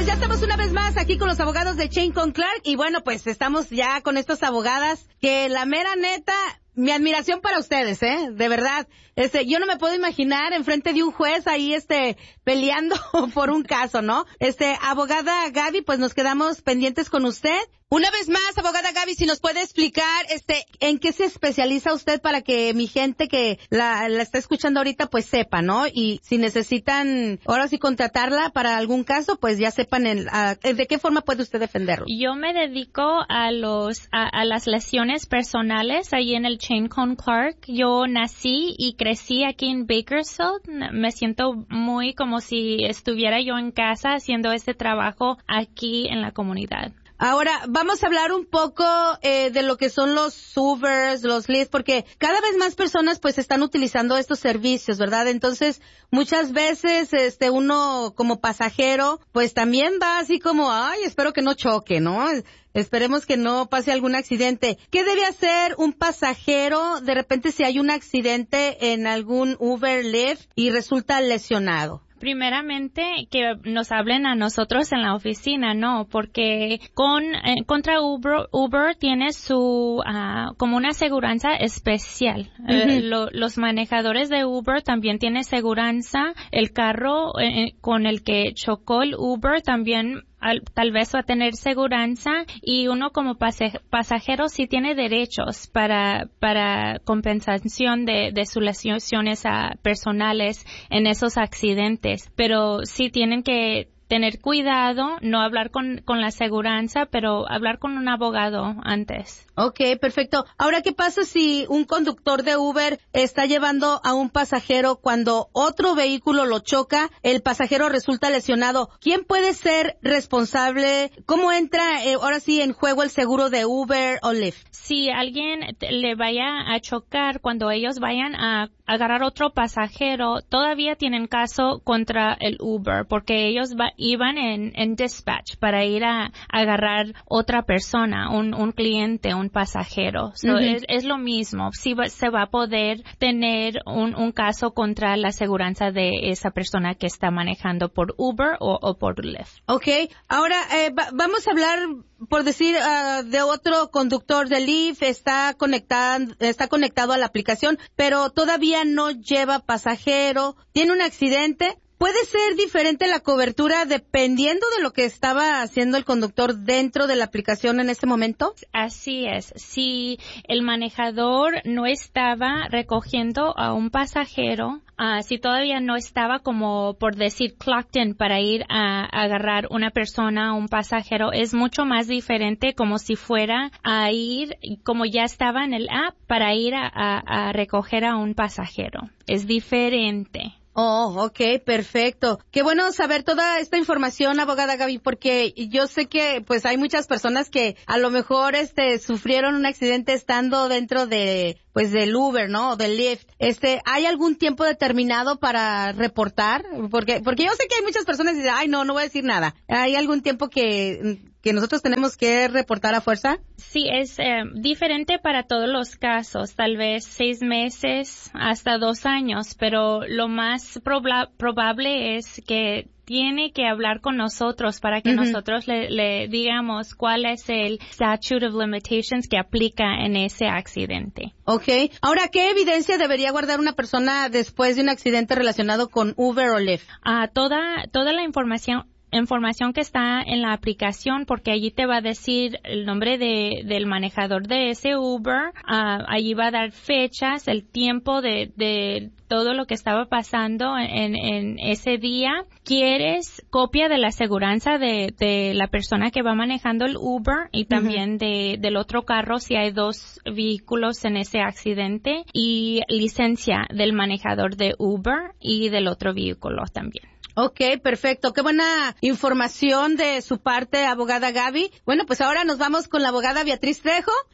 pues ya estamos una vez más aquí con los abogados de Chain con Clark. Y bueno, pues estamos ya con estas abogadas que la mera neta, mi admiración para ustedes, de verdad. Yo no me puedo imaginar enfrente de un juez ahí, peleando por un caso, ¿no? Abogada Gaby, pues nos quedamos pendientes con usted. Una vez más, abogada Gaby, si nos puede explicar, en qué se especializa usted para que mi gente que la está escuchando ahorita, pues sepa, ¿no? Y si necesitan, ahora sí contratarla para algún caso, pues ya sepan de qué forma puede usted defenderlo. Yo me dedico a las lesiones personales ahí en el Chain con Clark. Yo nací y crecí aquí en Bakersfield. Me siento muy como si estuviera yo en casa haciendo este trabajo aquí en la comunidad. Ahora, vamos a hablar un poco de lo que son los Ubers, los Lyft, porque cada vez más personas pues están utilizando estos servicios, ¿verdad? Entonces, muchas veces uno como pasajero pues también va así como, ay, espero que no choque, ¿no? Esperemos que no pase algún accidente. ¿Qué debe hacer un pasajero de repente si hay un accidente en algún Uber, Lyft y resulta lesionado? Primeramente, que nos hablen a nosotros en la oficina, ¿no? Porque contra Uber tiene su como una aseguranza especial. Uh-huh. Los manejadores de Uber también tienen aseguranza. El carro con el que chocó el Uber también tal vez va a tener seguranza, y uno como pasajero sí tiene derechos para compensación de sus lesiones personales en esos accidentes, pero sí tienen que tener cuidado, no hablar con la aseguranza, pero hablar con un abogado antes. Okay, perfecto. Ahora, ¿qué pasa si un conductor de Uber está llevando a un pasajero cuando otro vehículo lo choca, el pasajero resulta lesionado? ¿Quién puede ser responsable? ¿Cómo entra ahora sí en juego el seguro de Uber o Lyft? Si alguien le vaya a chocar cuando ellos vayan a agarrar otro pasajero, todavía tienen caso contra el Uber, porque ellos iban en dispatch para ir a agarrar otra persona, un cliente, un pasajero. So, uh-huh. es lo mismo. Sí se va a poder tener un caso contra la aseguranza de esa persona que está manejando por Uber o por Lyft. Okay. Ahora vamos a hablar, por decir, de otro conductor de Lyft, está conectado a la aplicación, pero todavía no lleva pasajero, tiene un accidente. ¿Puede ser diferente la cobertura dependiendo de lo que estaba haciendo el conductor dentro de la aplicación en ese momento? Así es. Si el manejador no estaba recogiendo a un pasajero, si todavía no estaba como por decir clocked in para ir a agarrar una persona, un pasajero, es mucho más diferente como si fuera a ir, como ya estaba en el app, para ir a recoger a un pasajero. Es diferente. Oh, okay, perfecto. Qué bueno saber toda esta información, abogada Gaby, porque yo sé que pues hay muchas personas que a lo mejor sufrieron un accidente estando dentro del Uber, ¿no? O del Lyft. ¿Hay algún tiempo determinado para reportar? Porque yo sé que hay muchas personas que dicen, ay, no voy a decir nada. ¿Hay algún tiempo que nosotros tenemos que reportar a fuerza? Sí, es diferente para todos los casos, tal vez 6 meses hasta 2 años, pero lo más probable es que tiene que hablar con nosotros para que uh-huh. nosotros le digamos cuál es el statute of limitations que aplica en ese accidente. Okay. Ahora, ¿qué evidencia debería guardar una persona después de un accidente relacionado con Uber o Lyft? Toda la información que está en la aplicación, porque allí te va a decir el nombre del manejador de ese Uber, allí va a dar fechas, el tiempo de todo lo que estaba pasando en ese día. ¿Quieres copia de la aseguranza de la persona que va manejando el Uber y también uh-huh. del otro carro si hay 2 vehículos en ese accidente, y licencia del manejador de Uber y del otro vehículo también? Okay, perfecto. Qué buena información de su parte, abogada Gaby. Bueno, pues ahora nos vamos con la abogada Beatriz Trejo.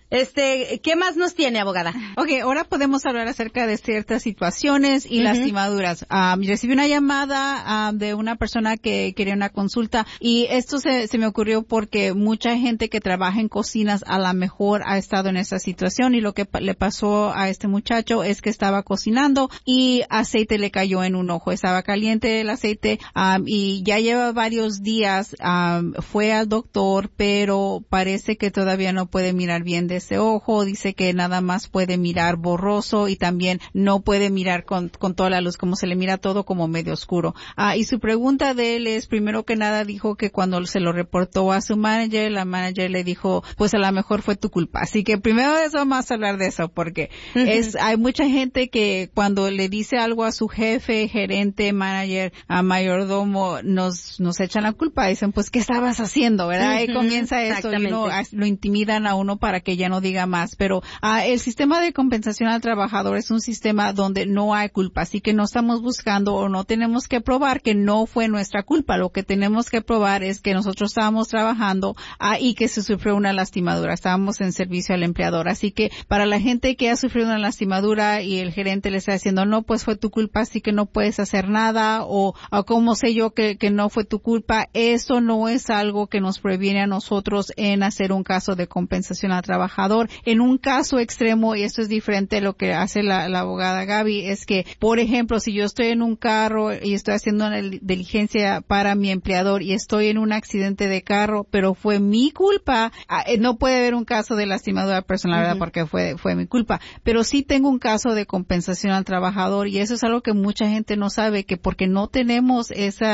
¿Qué más nos tiene, abogada? Okay, ahora podemos hablar acerca de ciertas situaciones y lastimaduras. Recibí una llamada de una persona que quería una consulta y esto se me ocurrió porque mucha gente que trabaja en cocinas a lo mejor ha estado en esa situación y lo que le pasó a este muchacho es que estaba cocinando y aceite le cayó en un ojo. Estaba caliente el aceite y ya lleva varios días. Fue al doctor, pero parece que todavía no puede mirar bien de ese ojo. Dice que nada más puede mirar borroso y también no puede mirar con toda la luz, como se le mira todo como medio oscuro. Y su pregunta de él es, primero que nada, dijo que cuando se lo reportó a su manager, la manager le dijo, pues a lo mejor fue tu culpa. Así que primero de eso vamos a hablar de eso, porque hay mucha gente que cuando le dice algo a su jefe, gerente, manager, a mayordomo, nos echan la culpa. Dicen, pues, ¿qué estabas haciendo? ¿Verdad? Ahí comienza eso y lo intimidan a uno para que ya no diga más. Pero el sistema de compensación al trabajador es un sistema donde no hay culpa. Así que no estamos buscando o no tenemos que probar que no fue nuestra culpa. Lo que tenemos que probar es que nosotros estábamos trabajando y que se sufrió una lastimadura. Estábamos en servicio al empleador. Así que para la gente que ha sufrido una lastimadura y el gerente le está diciendo, no, pues fue tu culpa, así que no puedes hacer nada, o cómo sé yo que no fue tu culpa, eso no es algo que nos previene a nosotros en hacer un caso de compensación al trabajador. En un caso extremo, y esto es diferente de lo que hace la abogada Gaby, es que, por ejemplo, si yo estoy en un carro y estoy haciendo una diligencia para mi empleador y estoy en un accidente de carro, pero fue mi culpa, no puede haber un caso de lastimadura personal, ¿verdad? Porque fue mi culpa. Pero sí tengo un caso de compensación al trabajador y eso es algo que mucha gente no sabe, que porque no tenemos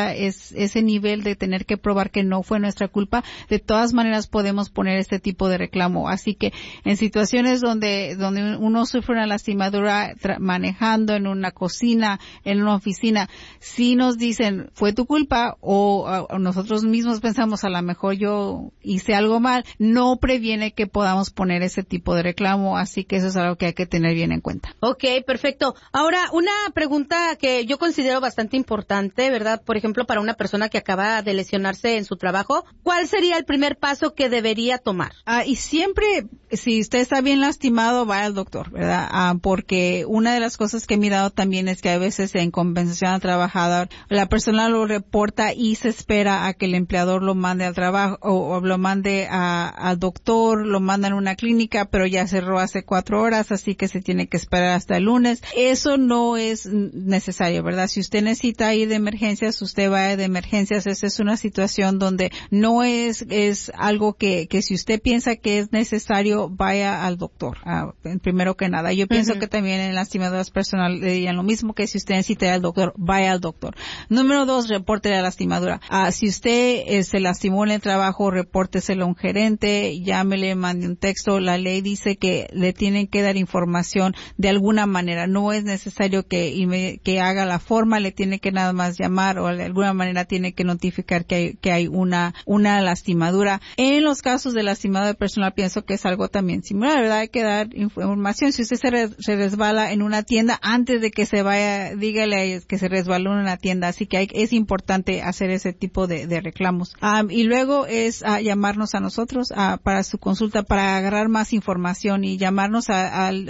ese nivel de tener que probar que no fue nuestra culpa, de todas maneras podemos poner este tipo de reclamo. Así que en situaciones donde uno sufre una lastimadura manejando en una cocina, en una oficina, si nos dicen fue tu culpa o nosotros mismos pensamos a lo mejor yo hice algo mal, no previene que podamos poner ese tipo de reclamo. Así que eso es algo que hay que tener bien en cuenta. Okay, perfecto. Ahora, una pregunta que yo considero bastante importante, ¿verdad? Por ejemplo, para una persona que acaba de lesionarse en su trabajo, ¿cuál sería el primer paso que debería tomar? Y siempre, si usted está bien lastimado, vaya al doctor, ¿verdad? Porque una de las cosas que he mirado también es que a veces en compensación al trabajador, la persona lo reporta y se espera a que el empleador lo mande al trabajo o lo mande al doctor, lo mandan a una clínica, pero ya cerró hace 4 horas, así que se tiene que esperar hasta el lunes. Eso no es necesario, ¿verdad? Si usted necesita ir de emergencias, usted vaya de emergencias. Esa es una situación donde no es algo que si usted piensa que es necesario, vaya al doctor. Primero que nada, yo pienso que también en lastimaduras personales le dirían lo mismo, que si usted necesita ir al doctor, vaya al doctor. Número 2, reporte la lastimadura. Si usted se lastimó en el trabajo, repórteselo a un gerente, llámele, mande un texto. La ley dice que le tienen que dar información de alguna manera. No es necesario que haga la forma, le tiene que nada más llamar o de alguna manera tiene que notificar que hay una lastimadura. En los casos de lastimadura personal pienso que es algo también similar, ¿verdad? Hay que dar información. Si usted se resbala en una tienda, antes de que se vaya, dígale que se resbaló en una tienda. Así que es importante hacer ese tipo de reclamos. Y luego es llamarnos a nosotros para su consulta, para agarrar más información y llamarnos al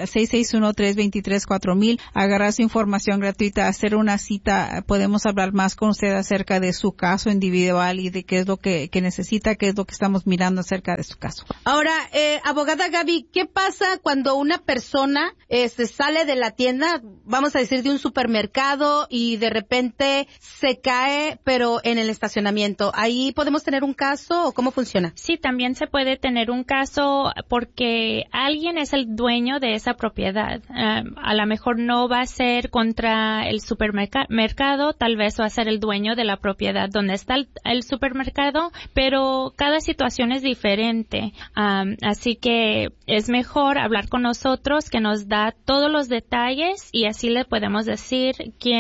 661-323-4000, agarrar su información gratuita, hacer una cita. Podemos hablar más con usted acerca de su caso individual y de qué es lo que necesita, qué es lo que estamos mirando acerca de su caso. Ahora, abogada Gaby, ¿qué pasa cuando una persona se sale de la tienda, vamos a decir de un supermercado, y de repente se cae, pero en el estacionamiento? ¿Ahí podemos tener un caso o cómo funciona? Sí, también se puede tener un caso porque alguien es el dueño de esa propiedad. A lo mejor no va a ser contra el supermercado, tal vez va a ser el dueño de la propiedad donde está el supermercado, pero cada situación es diferente. Así que es mejor hablar con nosotros, que nos da todos los detalles y así le podemos decir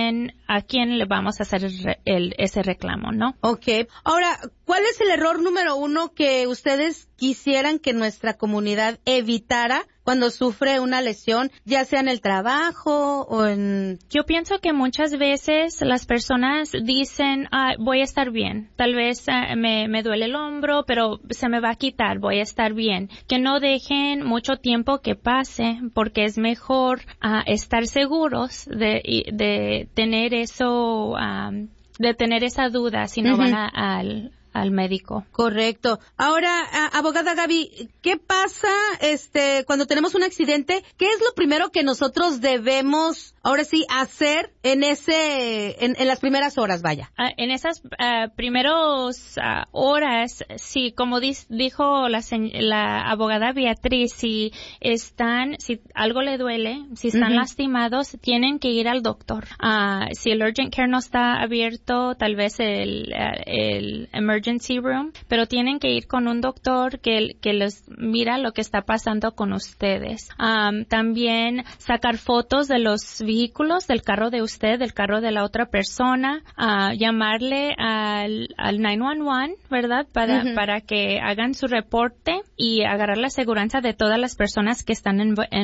a quién le vamos a hacer ese reclamo, ¿no? Okay. Ahora, ¿cuál es el error número 1 que ustedes quisieran que nuestra comunidad evitara cuando sufre una lesión, ya sea en el trabajo o en... Yo pienso que muchas veces las personas dicen, voy a estar bien. Tal vez me duele el hombro, pero se me va a quitar, voy a estar bien. Que no dejen mucho tiempo que pase, porque es mejor estar seguros de tener eso, de tener esa duda si no van al médico. Correcto. Ahora, abogada Gaby, ¿qué pasa cuando tenemos un accidente? ¿Qué es lo primero que nosotros debemos, ahora sí, hacer en las primeras horas, vaya? En esas primeras horas, sí, como dijo la abogada Beatriz, si algo le duele, si están lastimados, tienen que ir al doctor. Si el urgent care no está abierto, tal vez el emergency room, pero tienen que ir con un doctor que les mira lo que está pasando con ustedes. También sacar fotos de los vehículos, del carro de usted, del carro de la otra persona, llamarle al 911, ¿verdad? Para que hagan su reporte y agarrar la aseguranza de todas las personas que están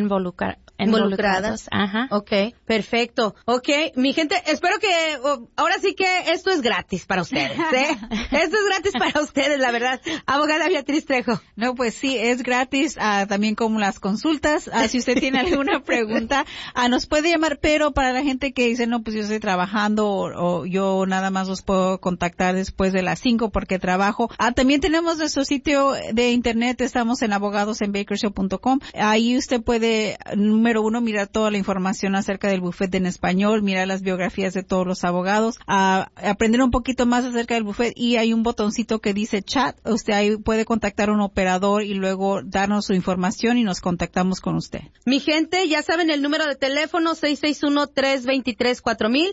involucradas. Ajá. Okay, perfecto. Okay, mi gente, espero que ahora sí que esto es gratis para ustedes, ¿eh? Esto es gratis para ustedes, la verdad. Abogada Beatriz Trejo. No, pues sí, es gratis, también como las consultas. Si usted tiene alguna pregunta, nos puede llamar, pero para la gente que dice, no, pues yo estoy trabajando o yo nada más los puedo contactar después de las 5 porque trabajo. También tenemos nuestro sitio de internet, estamos en abogadosenbakershow.com. Ahí usted puede, número 1, mirar toda la información acerca del bufete en español, mirar las biografías de todos los abogados, aprender un poquito más acerca del bufete, y hay un botoncito que dice chat. Usted ahí puede contactar a un operador y luego darnos su información y nos contactamos con usted. Mi gente, ya saben el número de teléfono 661-323-4000,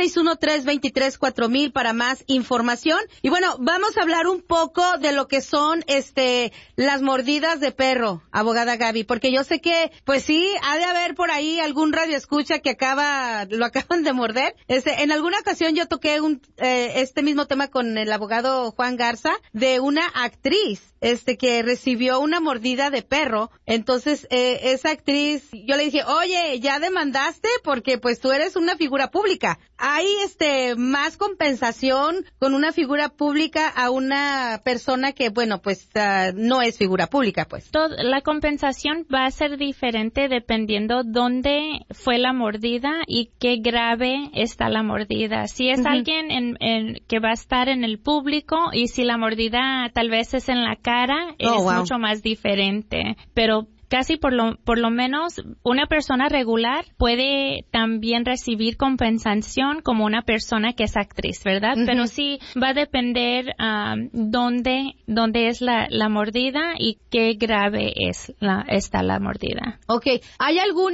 661-323-4000 para más información. Y bueno, vamos a hablar un poco de lo que son las mordidas de perro, abogada Gaby, porque yo sé que pues sí, ha de haber por ahí algún radioescucha que lo acaban de morder. En alguna ocasión yo toqué este mismo tema con el abogado Juan Garza, de una actriz que recibió una mordida de perro. Entonces esa actriz, yo le dije, oye, ¿ya demandaste? Porque pues tú eres una figura pública. ¿Hay más compensación con una figura pública a una persona que, bueno, pues no es figura pública, pues? La compensación va a ser diferente dependiendo dónde fue la mordida y qué grave está la mordida. Si es alguien que va a estar en el público, y si la mordida tal vez es en la cara, mucho más diferente. Pero casi por lo menos una persona regular puede también recibir compensación como una persona que es actriz, ¿verdad? Pero sí va a depender dónde es la mordida y qué grave está la mordida. Okay. ¿Hay algún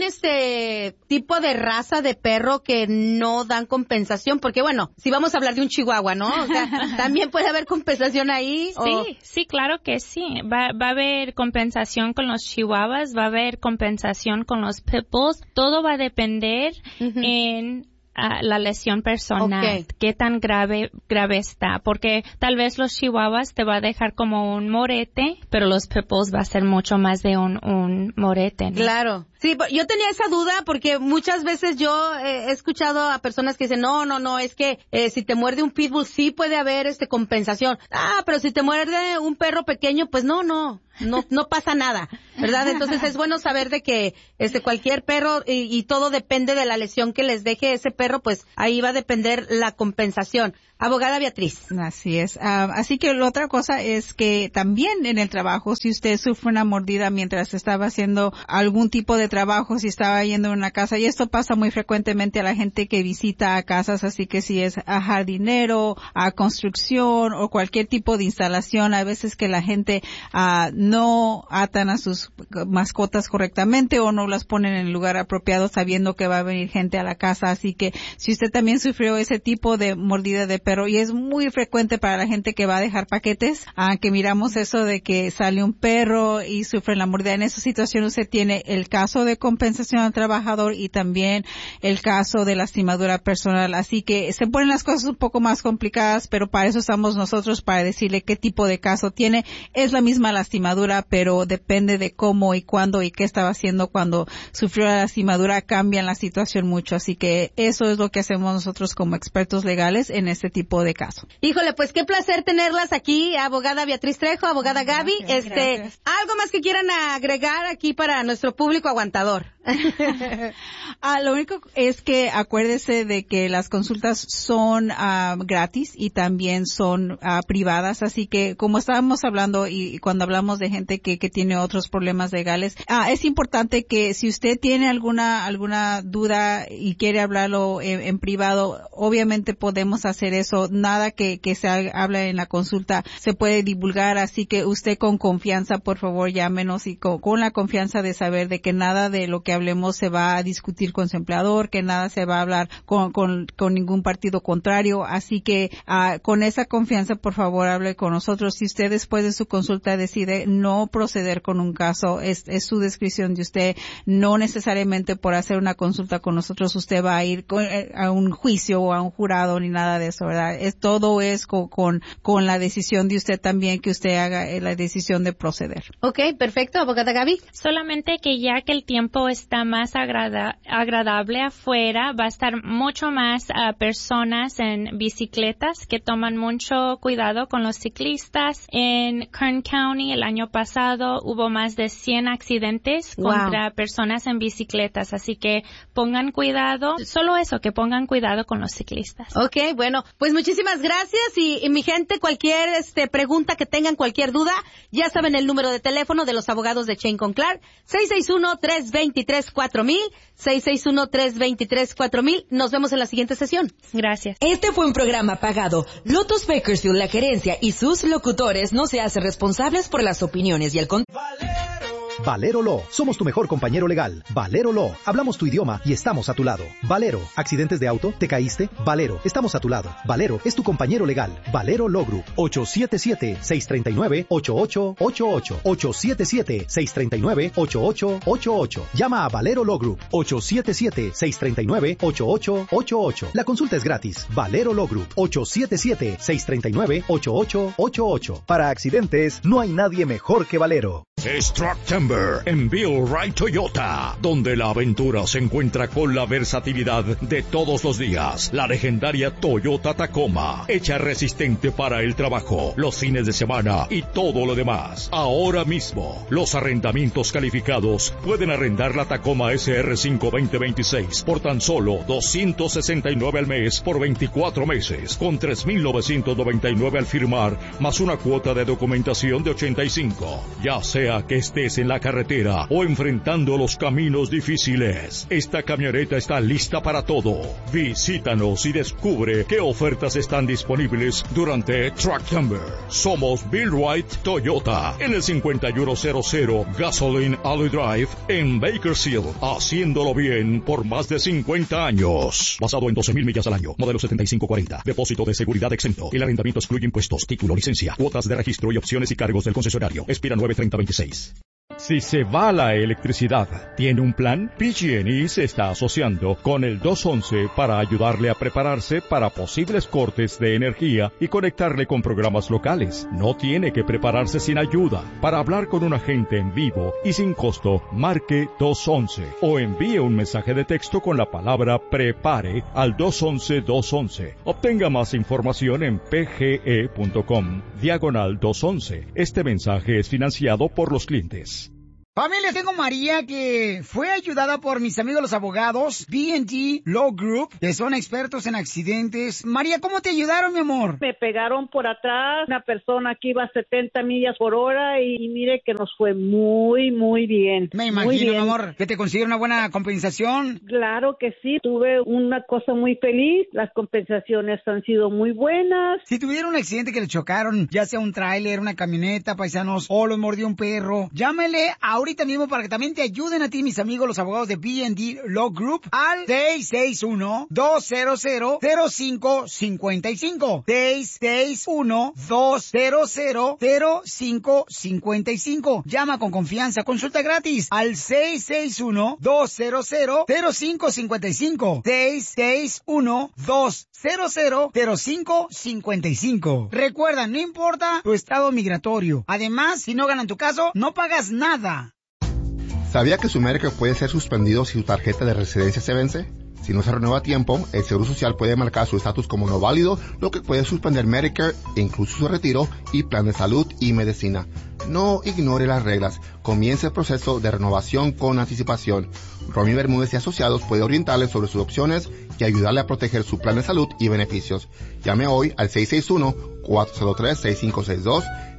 tipo de raza de perro que no dan compensación? Porque bueno, si vamos a hablar de un chihuahua, ¿no? O sea, ¿también puede haber compensación ahí? Sí, claro que sí. Va a haber compensación con los chihuahuas, va a haber compensación con los pit bulls. Todo va a depender en la lesión personal, qué tan grave está, porque tal vez los chihuahuas te va a dejar como un morete, pero los pit bulls va a ser mucho más de un morete, ¿no? Claro. Sí, yo tenía esa duda porque muchas veces yo he escuchado a personas que dicen, no, es que si te muerde un pitbull sí puede haber compensación. Pero si te muerde un perro pequeño, pues no pasa nada, ¿verdad? Entonces es bueno saber de que cualquier perro y todo depende de la lesión que les deje ese perro, pues ahí va a depender la compensación. Abogada Beatriz. Así es. Así que la otra cosa es que también en el trabajo, si usted sufre una mordida mientras estaba haciendo algún tipo de trabajo, si estaba yendo a una casa, y esto pasa muy frecuentemente a la gente que visita a casas, así que si es a jardinero, a construcción o cualquier tipo de instalación, a veces que la gente no atan a sus mascotas correctamente o no las ponen en el lugar apropiado sabiendo que va a venir gente a la casa. Así que si usted también sufrió ese tipo de mordida de perro, y es muy frecuente para la gente que va a dejar paquetes, que miramos eso de que sale un perro y sufre la mordida. En esa situación usted tiene el caso de compensación al trabajador y también el caso de lastimadura personal. Así que se ponen las cosas un poco más complicadas, pero para eso estamos nosotros, para decirle qué tipo de caso tiene. Es la misma lastimadura, pero depende de cómo y cuándo y qué estaba haciendo cuando sufrió la lastimadura, cambian la situación mucho. Así que eso es lo que hacemos nosotros como expertos legales en este tipo de caso. Híjole, pues qué placer tenerlas aquí, abogada Beatriz Trejo, abogada Gaby. Gracias. Algo más que quieran agregar aquí para nuestro público aguantador. Lo único es que acuérdese de que las consultas son gratis y también son privadas, así que como estábamos hablando y cuando hablamos de gente que tiene otros problemas legales, es importante que si usted tiene alguna duda y quiere hablarlo en privado, obviamente podemos hacer eso. Nada que se hable en la consulta se puede divulgar, así que usted con confianza, por favor, llámenos y con la confianza de saber de que nada de lo que hablemos se va a discutir con su empleador, que nada se va a hablar con ningún partido contrario. Así que con esa confianza, por favor, hable con nosotros. Si usted después de su consulta decide no proceder con un caso, es su discreción de usted. No necesariamente por hacer una consulta con nosotros usted va a ir a un juicio o a un jurado ni nada de eso, ¿verdad? Todo es con la decisión de usted también, que usted haga la decisión de proceder. Ok, perfecto, abogada Gaby. Solamente que ya que el tiempo está más agradable afuera, va a estar mucho más personas en bicicletas que toman mucho cuidado con los ciclistas. En Kern County el año pasado hubo más de 100 accidentes contra personas en bicicletas, así que pongan cuidado, solo eso, que pongan cuidado con los ciclistas. Ok, bueno, pues muchísimas gracias y mi gente, cualquier pregunta que tengan, cualquier duda, ya saben el número de teléfono de los abogados de Chain con Clark, 661-323-4000, 661-323-4000. Nos vemos en la siguiente sesión. Gracias. Este fue un programa pagado. Lotus Bakersfield, la gerencia y sus locutores no se hacen responsables por las opiniones y el contenido. Valero Law. Somos tu mejor compañero legal. Valero Law. Hablamos tu idioma y estamos a tu lado. Valero. ¿Accidentes de auto? ¿Te caíste? Valero. Estamos a tu lado. Valero es tu compañero legal. Valero Law Group. 877-639-8888. 877-639-8888. Llama a Valero Law Group. 877-639-8888. La consulta es gratis. Valero Law Group. 877-639-8888. Para accidentes, no hay nadie mejor que Valero. Es Trucktember en Bill Wright Toyota, donde la aventura se encuentra con la versatilidad de todos los días. La legendaria Toyota Tacoma, hecha resistente para el trabajo, los fines de semana y todo lo demás. Ahora mismo, los arrendamientos calificados pueden arrendar la Tacoma SR5 2026 por tan solo $269 al mes por 24 meses, con $3,999 al firmar, más una cuota de documentación de $85. Ya sea que estés en la carretera o enfrentando los caminos difíciles, esta camioneta está lista para todo. Visítanos y descubre qué ofertas están disponibles durante Trucktember. Somos Bill Wright Toyota en el 5100 Gasoline Alley Drive en Bakersfield, haciéndolo bien por más de 50 años. Basado en 12,000 millas al año. Modelo 7540. Depósito de seguridad exento. El arrendamiento excluye impuestos, título, licencia, cuotas de registro y opciones y cargos del concesionario. Expira 9/30/26. Si se va la electricidad, ¿tiene un plan? PG&E se está asociando con el 211 para ayudarle a prepararse para posibles cortes de energía y conectarle con programas locales. No tiene que prepararse sin ayuda. Para hablar con un agente en vivo y sin costo, marque 211 o envíe un mensaje de texto con la palabra PREPARE al 211-211. Obtenga más información en pge.com/211. Este mensaje es financiado por los clientes. Familia, tengo María que fue ayudada por mis amigos los abogados B&G Law Group, que son expertos en accidentes. María, ¿cómo te ayudaron, mi amor? Me pegaron por atrás, una persona que iba a 70 millas por hora y mire que nos fue muy, muy bien. Me imagino, mi amor, que te consiguieron una buena compensación. Claro que sí, tuve una cosa muy feliz, las compensaciones han sido muy buenas. Si tuvieron un accidente que le chocaron, ya sea un tráiler, una camioneta, paisanos, o los mordió un perro, llámele a ahorita mismo para que también te ayuden a ti, mis amigos, los abogados de B&D Law Group, al 661-200-0555. 661-200-0555. Llama con confianza, consulta gratis al 661-200-0555. 661-200-0555. Recuerda, no importa tu estado migratorio. Además, si no ganan tu caso, no pagas nada. ¿Sabía que su Medicare puede ser suspendido si su tarjeta de residencia se vence? Si no se renueva a tiempo, el Seguro Social puede marcar su estatus como no válido, lo que puede suspender Medicare, incluso su retiro y plan de salud y medicina. No ignore las reglas. Comience el proceso de renovación con anticipación. Romy Bermúdez y Asociados puede orientarle sobre sus opciones y ayudarle a proteger su plan de salud y beneficios. Llame hoy al 661-403-6562,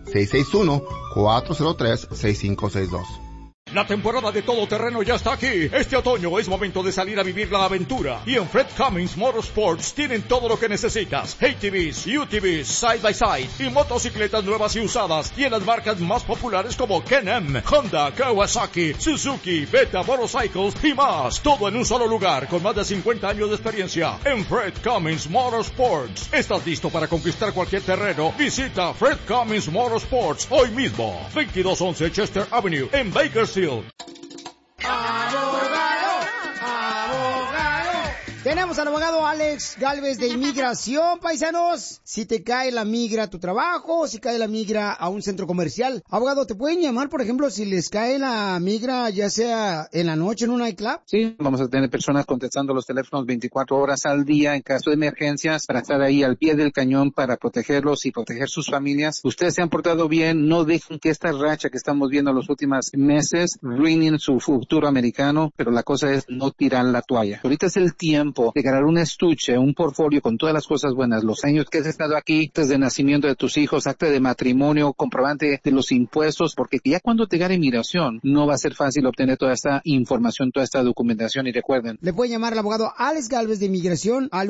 661-403-6562. La temporada de todoterreno ya está aquí. Este otoño es momento de salir a vivir la aventura. Y en Fred Cummins Motorsports tienen todo lo que necesitas. ATVs, UTVs, side-by-side y motocicletas nuevas y usadas. Y en las marcas más populares como Can-Am, Honda, Kawasaki, Suzuki, Beta Motorcycles y más. Todo en un solo lugar con más de 50 años de experiencia. En Fred Cummins Motorsports. ¿Estás listo para conquistar cualquier terreno? Visita Fred Cummins Motorsports hoy mismo. 2211 Chester Avenue en Bakersfield. ¡Abogado! ¡Abogado! Tenemos al abogado Alex Galvez de Inmigración, paisanos. Si te cae la migra a tu trabajo, si cae la migra a un centro comercial. Abogado, ¿te pueden llamar, por ejemplo, si les cae la migra, ya sea en la noche en un nightclub? Sí, vamos a tener personas contestando los teléfonos 24 horas al día en caso de emergencias para estar ahí al pie del cañón para protegerlos y proteger sus familias. Ustedes se han portado bien, no dejen que esta racha que estamos viendo en los últimos meses ruinen su futuro americano, pero la cosa es no tirar la toalla. Ahorita es el tiempo de ganar un estuche, un portfolio con todas las cosas buenas, los años que has estado aquí, actas de nacimiento de tus hijos, acta de matrimonio, comprobante de los impuestos, porque ya cuando te gane inmigración no va a ser fácil obtener toda esta información, toda esta documentación. Y recuerden, le pueden llamar al abogado Alex Galvez de Inmigración al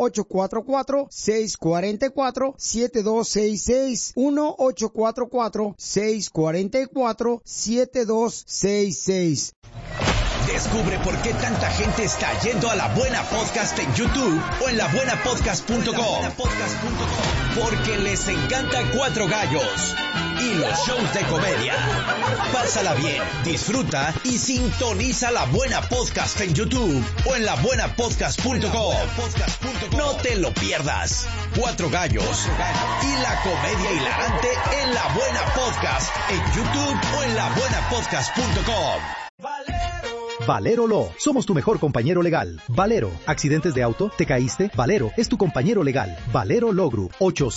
1-844-644-7266, 1-844-644-7266. Descubre por qué tanta gente está yendo a La Buena Podcast en YouTube o en labuenapodcast.com. Porque les encanta Cuatro Gallos y los shows de comedia. Pásala bien, disfruta y sintoniza La Buena Podcast en YouTube o en labuenapodcast.com. No te lo pierdas. Cuatro Gallos y la comedia hilarante en La Buena Podcast en YouTube o en labuenapodcast.com. Valero Law. Somos tu mejor compañero legal. Valero. ¿Accidentes de auto? ¿Te caíste? Valero es tu compañero legal. Valero Law Group.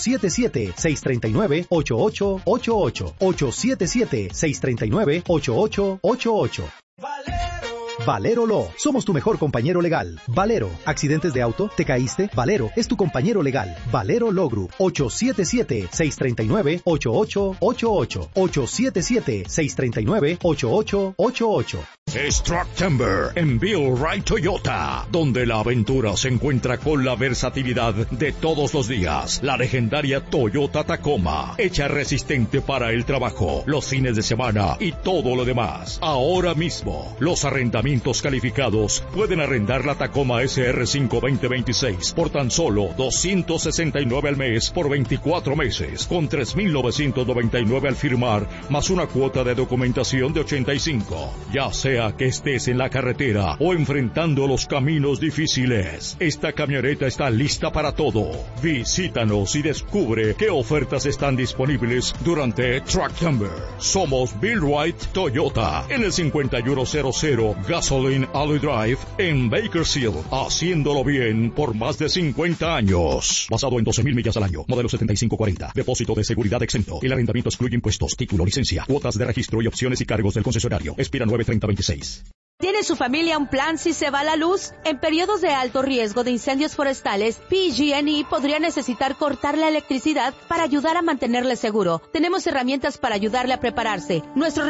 877-639-8888. 877-639-8888. Valero Law. Somos tu mejor compañero legal. Valero. ¿Accidentes de auto? ¿Te caíste? Valero es tu compañero legal. Valero Law Group. 877-639-8888. 877-639-8888. Es Trucktember en Bill Wright Toyota, donde la aventura se encuentra con la versatilidad de todos los días. La legendaria Toyota Tacoma, hecha resistente para el trabajo, los fines de semana y todo lo demás. Ahora mismo, los arrendamientos calificados pueden arrendar la Tacoma SR5 2026 por tan solo $269 al mes por 24 meses, con $3,999 al firmar, más una cuota de documentación de $85. Ya sea que estés en la carretera o enfrentando los caminos difíciles, esta camioneta está lista para todo. Visítanos y descubre qué ofertas están disponibles durante Trucktember. Somos Bill Wright Toyota en el 5100 Gasoline Alley Drive en Bakersfield, haciéndolo bien por más de 50 años. Basado en 12,000 millas al año, modelo 7540, depósito de seguridad exento. El arrendamiento excluye impuestos, título, licencia, cuotas de registro y opciones y cargos del concesionario. Expira 9/30/26. ¿Tiene su familia un plan si se va la luz? En periodos de alto riesgo de incendios forestales, PG&E podría necesitar cortar la electricidad para ayudar a mantenerle seguro. Tenemos herramientas para ayudarle a prepararse. Nuestros